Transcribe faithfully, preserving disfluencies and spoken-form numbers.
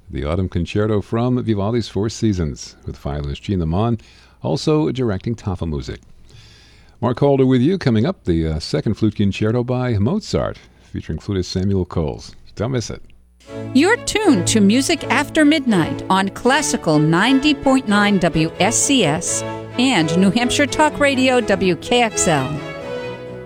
the Autumn Concerto from Vivaldi's Four Seasons, with violinist Gina Mon, also directing Tafelmusik. Mark Holder with you. Coming up, the uh, second flute concerto by Mozart, featuring flutist Samuel Coles. Don't miss it. You're tuned to Music After Midnight on Classical ninety point nine W S C S and New Hampshire Talk Radio W K X L.